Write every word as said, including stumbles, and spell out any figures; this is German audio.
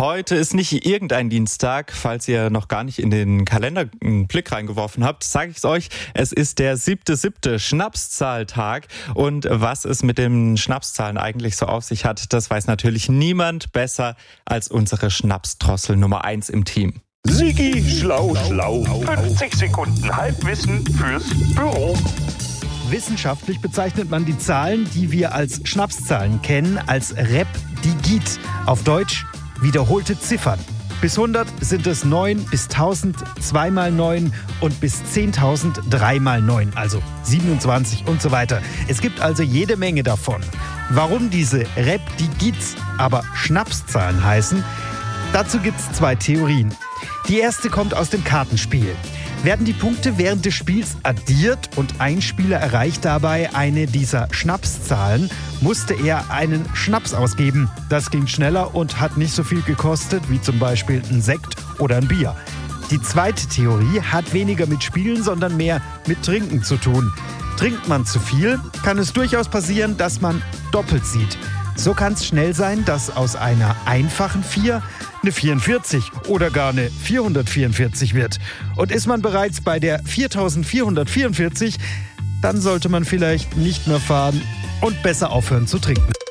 Heute ist nicht irgendein Dienstag. Falls ihr noch gar nicht in den Kalender einen Blick reingeworfen habt, sage ich es euch. Es ist der siebte siebte Schnapszahltag. Und was es mit den Schnapszahlen eigentlich so auf sich hat, das weiß natürlich niemand besser als unsere Schnapsdrossel Nummer eins im Team. Sigi schlau schlau. fünfzig Sekunden Halbwissen fürs Büro. Wissenschaftlich bezeichnet man die Zahlen, die wir als Schnapszahlen kennen, als Repdigit. Auf Deutsch wiederholte Ziffern. Bis hundert sind es neun, bis tausend zwei mal neun und bis zehntausend drei mal neun, also siebenundzwanzig und so weiter. Es gibt also jede Menge davon. Warum diese Repdigits aber Schnapszahlen heißen, dazu gibt es zwei Theorien. Die erste kommt aus dem Kartenspiel. Werden die Punkte während des Spiels addiert und ein Spieler erreicht dabei eine dieser Schnapszahlen, musste er einen Schnaps ausgeben. Das ging schneller und hat nicht so viel gekostet wie zum Beispiel ein Sekt oder ein Bier. Die zweite Theorie hat weniger mit Spielen, sondern mehr mit Trinken zu tun. Trinkt man zu viel, kann es durchaus passieren, dass man doppelt sieht. So kann es schnell sein, dass aus einer einfachen vier eine vierundvierzig oder gar eine vierhundertvierundvierzig wird. Und ist man bereits bei der viertausendvierhundertvierundvierzig, dann sollte man vielleicht nicht mehr fahren und besser aufhören zu trinken.